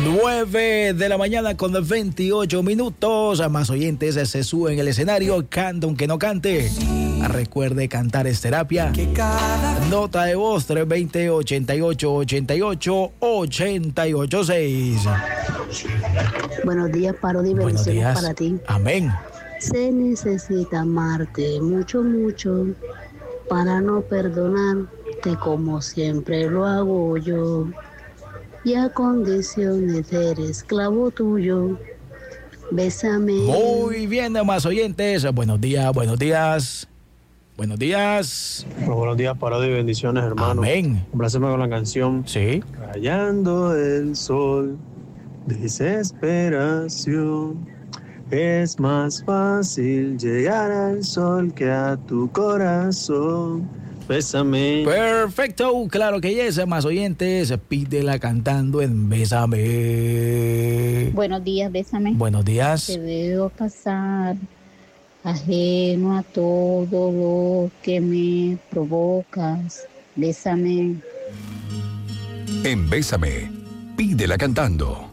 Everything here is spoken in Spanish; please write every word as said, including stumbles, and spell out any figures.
nueve de la mañana con veintiocho minutos. Más oyentes se suben en el escenario. Canta aunque no cante. Recuerde, cantar es terapia. Nota de voz tres dos cero, ochenta y ocho, ochenta y ocho, ochenta y ocho seis. Buenos días, Parodi, bendiciones para ti. Amén. Se necesita amarte mucho, mucho para no perdonarte como siempre lo hago yo. Y a condición de ser esclavo tuyo, bésame. Muy bien, más oyentes. Buenos días, buenos días. Buenos días. Muy buenos días, Parodi, bendiciones, hermano. Amén. Compláceme con la canción. Sí. Rayando el sol, desesperación. Es más fácil llegar al sol que a tu corazón. Bésame. Perfecto, claro que yes, más oyentes. Pídela cantando en Bésame. Buenos días, Bésame. Buenos días. Te veo pasar ajeno a todo lo que me provocas. Bésame. En Bésame, pídela cantando.